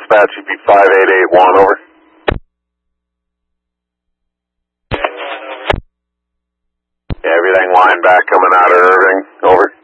dispatch should be 5881, over. Yeah, everything line back coming out of Irving, over.